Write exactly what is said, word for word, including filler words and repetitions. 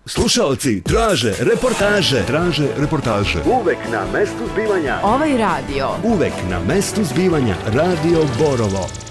Slušaoci traže reportaže. Traže reportaže. Uvek na mestu zbivanja. Ovaj radio. Uvek na mestu zbivanja. Radio Borovo.